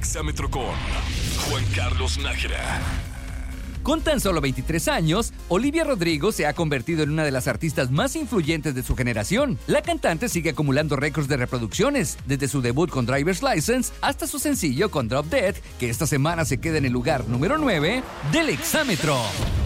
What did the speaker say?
Exámetro con Juan Carlos Nájera. Con tan solo 23 años, Olivia Rodrigo se ha convertido en una de las artistas más influyentes de su generación. La cantante sigue acumulando récords de reproducciones, desde su debut con Driver's License hasta su sencillo con Drop Dead, que esta semana se queda en el lugar número 9 del Exámetro.